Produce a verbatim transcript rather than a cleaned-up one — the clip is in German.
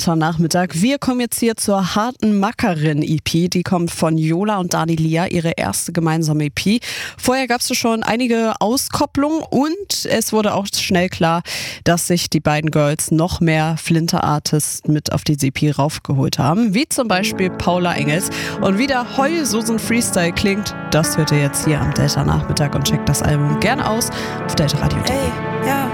Delta-Nachmittag. Wir kommen jetzt hier zur harten Mackerin-E P. Die kommt von Jola und Dani Lia, ihre erste gemeinsame E P. Vorher gab es schon einige Auskopplungen und es wurde auch schnell klar, dass sich die beiden Girls noch mehr Flinter-Artists mit auf die E P raufgeholt haben, wie zum Beispiel Paula Engels. Und wie der Heulsusen-Freestyle klingt, das hört ihr jetzt hier am Delta-Nachmittag und checkt das Album gerne aus auf delta radio punkt de.